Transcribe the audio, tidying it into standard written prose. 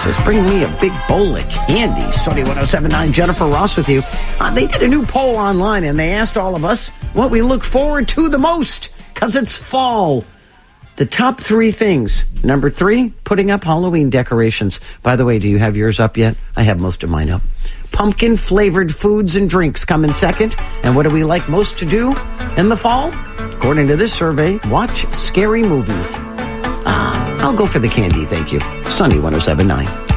Just bring me a big bowl of candy. Sunny 107.9, Jennifer Ross with you. They did a new poll online, and they asked all of us what we look forward to the most, because it's fall. The top 3 things. Number 3, putting up Halloween decorations. By the way, do you have yours up yet? I have most of mine up. Pumpkin-flavored foods and drinks come in second. And what do we like most to do in the fall? According to this survey, watch scary movies. I'll go for the candy, thank you. Sunny 107.9.